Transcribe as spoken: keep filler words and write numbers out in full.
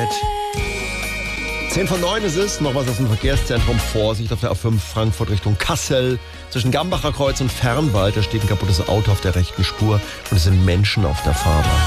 Zeit. zehn von neun ist es, noch was aus dem Verkehrszentrum. Vorsicht auf der A fünf Frankfurt Richtung Kassel. Zwischen Gambacher Kreuz und Fernwald, da steht ein kaputtes Auto auf der rechten Spur und es sind Menschen auf der Fahrbahn.